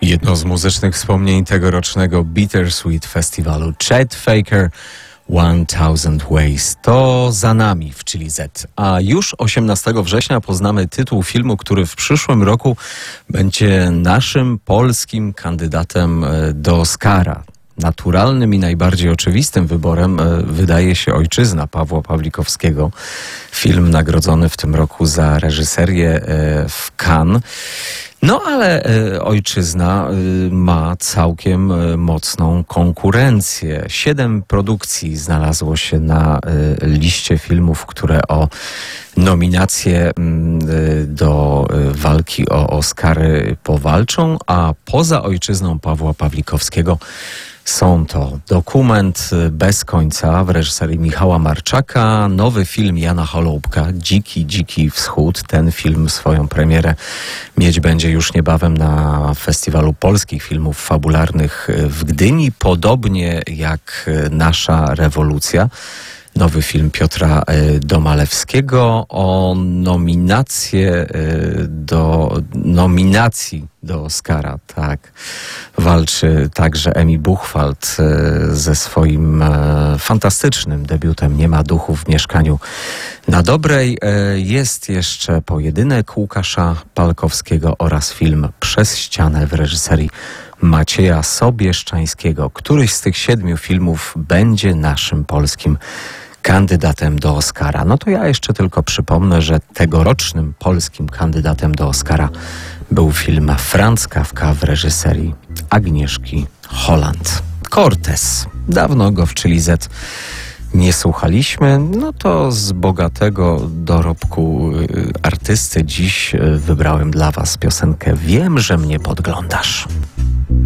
Jedno z muzycznych wspomnień tegorocznego Bittersweet Festiwalu, Chet Faker, 1000 Ways. To za nami w Chili Z. A już 18 września poznamy tytuł filmu, który w przyszłym roku będzie naszym polskim kandydatem do Oscara. Naturalnym i najbardziej oczywistym wyborem wydaje się Ojczyzna Pawła Pawlikowskiego. Film nagrodzony w tym roku za reżyserię w Cannes. No ale Ojczyzna ma całkiem mocną konkurencję. 7 produkcji znalazło się na liście filmów, które o nominacje do walki o Oscary powalczą, a poza Ojczyzną Pawła Pawlikowskiego są to Dokument bez końca w reżyserii Michała Marczaka, nowy film Jana Holoubka, Dziki Wschód. Ten film swoją premierę mieć będzie już niebawem na Festiwalu Polskich Filmów Fabularnych w Gdyni, podobnie jak Nasza rewolucja. Nowy film Piotra Domalewskiego. O nominacji do Oscara, tak, walczy także Emi Buchwald ze swoim fantastycznym debiutem Nie ma duchu w mieszkaniu na Dobrej. Jest jeszcze pojedynek Łukasza Palkowskiego oraz film Przez ścianę w reżyserii Macieja Sobieszczańskiego. Któryś z tych 7 filmów będzie naszym polskim kandydatem do Oscara. No to ja jeszcze tylko przypomnę, że tegorocznym polskim kandydatem do Oscara był film Franz Kafka w reżyserii Agnieszki Holland. Cortez. Dawno go w Chili Z nie słuchaliśmy. No to z bogatego dorobku artysty dziś wybrałem dla Was piosenkę Wiem, że mnie podglądasz.